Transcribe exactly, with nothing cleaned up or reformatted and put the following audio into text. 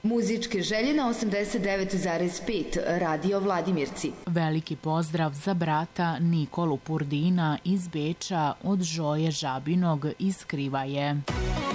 Muzičke želje na osamdeset devet zarez pet Radio Vladimirci. Veliki pozdrav za brata Nikolu Purdina iz Beča od Žoje Žabinog iz Krivaje.